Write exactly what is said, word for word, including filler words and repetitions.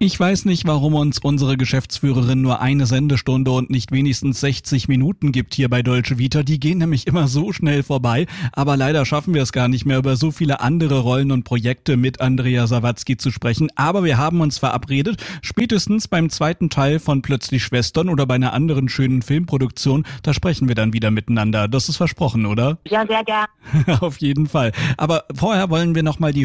Ich weiß nicht, warum uns unsere Geschäftsführerin nur eine Sendestunde und nicht wenigstens sechzig Minuten gibt hier bei Dolce Vita. Die gehen nämlich immer so schnell vorbei. Aber leider schaffen wir es gar nicht mehr, über so viele andere Rollen und Projekte mit Andrea Sawatzki zu sprechen. Aber wir haben uns verabredet, spätestens beim zweiten Teil von Plötzlich Schwestern oder bei einer anderen schönen Filmproduktion, da sprechen wir dann wieder miteinander. Das ist versprochen, oder? Ja, sehr gerne. Auf jeden Fall. Aber vorher wollen wir noch mal die